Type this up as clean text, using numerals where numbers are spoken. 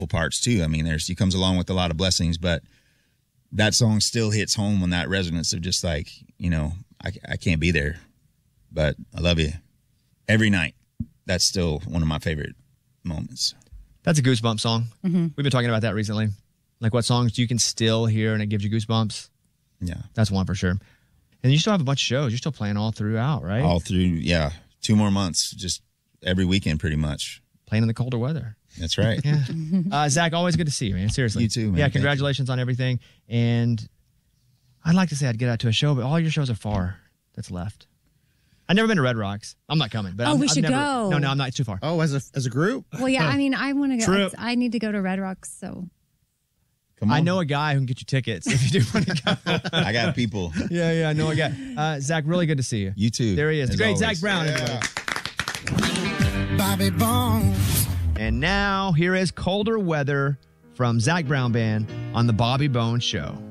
parts too. I mean, he comes along with a lot of blessings, but that song still hits home on that resonance of just like, I can't be there, but I love you every night. That's still one of my favorite moments. That's a goosebump song. Mm-hmm. We've been talking about that recently. Like what songs you can still hear and it gives you goosebumps. Yeah. That's one for sure. And you still have a bunch of shows. You're still playing all throughout, right? All through, yeah. 2 more months, just every weekend pretty much. Playing in the colder weather. That's right. Yeah. Zach, always good to see you, man. Seriously. You too, man. Yeah, congratulations on everything. And I'd like to say I'd get out to a show, but all your shows are far that's left. I've never been to Red Rocks. I'm not coming. But we should go. No, I'm not. It's too far. Oh, as a group? Well, yeah, I mean, I want to go. Trip. I need to go to Red Rocks, so. Come on. I know a guy who can get you tickets if you do want to go. I got people. Yeah, I know a guy. Zach, really good to see you. You too. There he is. The great Zach Brown. Yeah. Bobby Bones. And now, here is Colder Weather from Zach Brown Band on the Bobby Bones Show.